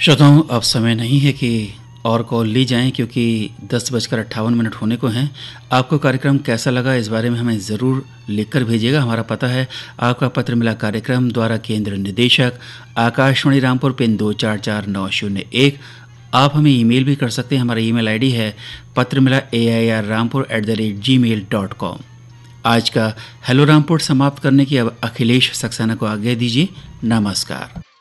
श्रोताओं, अब समय नहीं है कि और कॉल ली जाएं क्योंकि 10:58 होने को हैं। आपको कार्यक्रम कैसा लगा इस बारे में हमें ज़रूर लिखकर भेजिएगा। हमारा पता है आपका पत्र मिला कार्यक्रम द्वारा केंद्र निदेशक आकाशवाणी रामपुर पिन 244901। आप हमें ईमेल भी कर सकते हैं। हमारा ईमेल आईडी है पत्र मिला airrampur@gmail.com। आज का हेलो रामपुर समाप्त करने की अब अखिलेश सक्सेना को आज्ञा दीजिए। नमस्कार।